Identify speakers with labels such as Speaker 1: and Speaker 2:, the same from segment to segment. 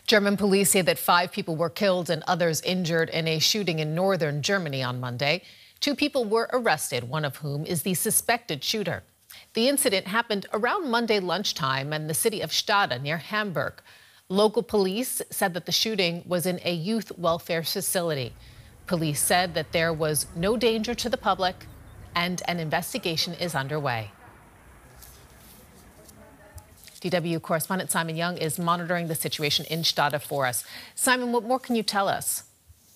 Speaker 1: German police say that 5 people were killed and others injured in a shooting in northern Germany on Monday. 2 people were arrested, one of whom is the suspected shooter. The incident happened around Monday lunchtime in the city of Stade near Hamburg. Local police said that the shooting was in a youth welfare facility. Police said that there was no danger to the public and an investigation is underway. DW correspondent Simon Young is monitoring the situation in Stade for us. Simon, what more can you tell us?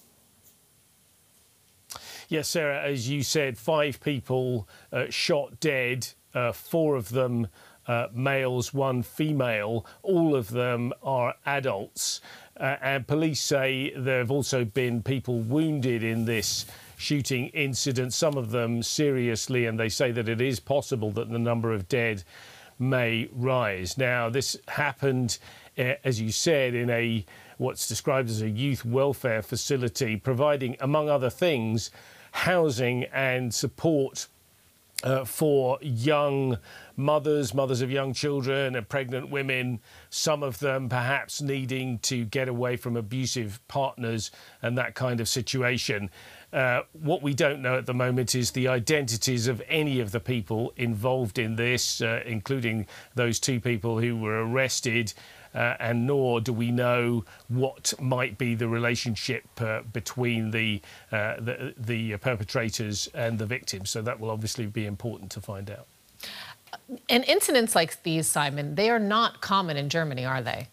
Speaker 2: Yes, Sarah, as you said, 5 people shot dead, 4 of them males, 1 female. All of them are adults. And police say there have also been people wounded in this shooting incident, some of them seriously, and they say that it is possible that the number of dead may rise. Now, this happened, as you said, in what's described as a youth welfare facility, providing, among other things, housing and support for young mothers of young children and pregnant women, some of them perhaps needing to get away from abusive partners and that kind of situation. What we don't know at the moment is the identities of any of the people involved in this, including those 2 people who were arrested, and nor do we know what might be the relationship between the perpetrators and the victims. So that will obviously be important to find out.
Speaker 1: And incidents like these, Simon, they are not common in Germany, are they?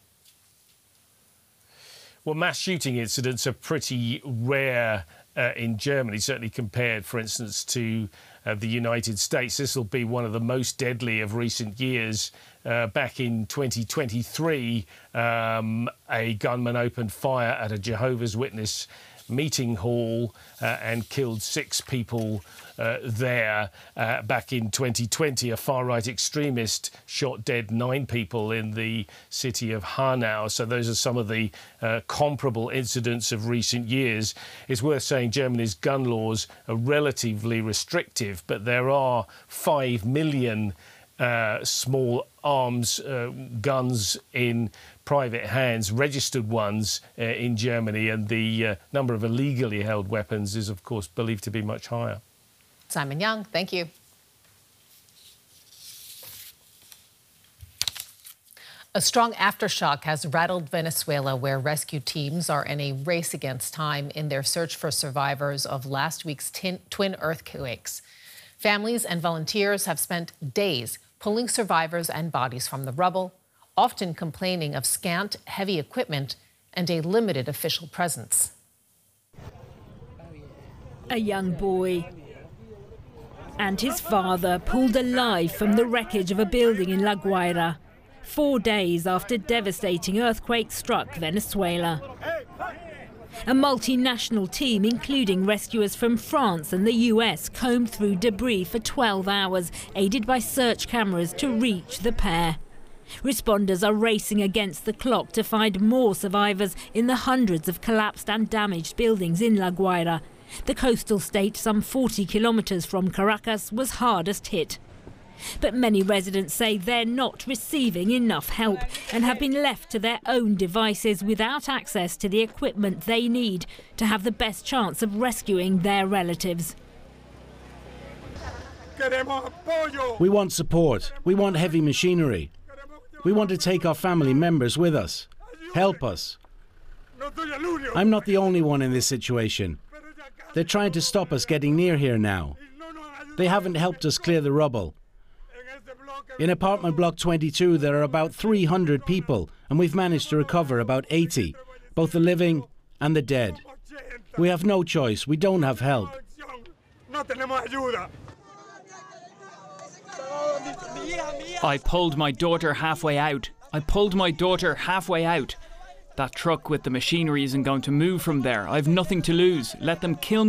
Speaker 2: Well, mass shooting incidents are pretty rare in Germany, certainly compared, for instance, to the United States. This will be one of the most deadly of recent years. Back in 2023, a gunman opened fire at a Jehovah's Witness meeting hall and killed 6 people there. Back in 2020, a far-right extremist shot dead 9 people in the city of Hanau. So those are some of the comparable incidents of recent years. It's worth saying Germany's gun laws are relatively restrictive, but there are 5 million small arms guns in private hands, registered ones in Germany, and the number of illegally held weapons is, of course, believed to be much higher.
Speaker 1: Simon Young, thank you. A strong aftershock has rattled Venezuela, where rescue teams are in a race against time in their search for survivors of last week's twin earthquakes. Families and volunteers have spent days pulling survivors and bodies from the rubble, often complaining of scant, heavy equipment and a limited official presence.
Speaker 3: A young boy and his father pulled alive from the wreckage of a building in La Guaira, 4 days after devastating earthquake struck Venezuela. A multinational team, including rescuers from France and the US, combed through debris for 12 hours, aided by search cameras to reach the pair. Responders are racing against the clock to find more survivors in the hundreds of collapsed and damaged buildings in La Guaira. The coastal state, some 40 kilometers from Caracas, was hardest hit. But many residents say they're not receiving enough help and have been left to their own devices without access to the equipment they need to have the best chance of rescuing their relatives.
Speaker 4: We want support. We want heavy machinery. We want to take our family members with us. Help us. I'm not the only one in this situation. They're trying to stop us getting near here now. They haven't helped us clear the rubble. In apartment block 22, there are about 300 people, and we've managed to recover about 80, both the living and the dead. We have no choice. We don't have help.
Speaker 5: I pulled my daughter halfway out. That truck with the machinery isn't going to move from there. I've nothing to lose. Let them kill me.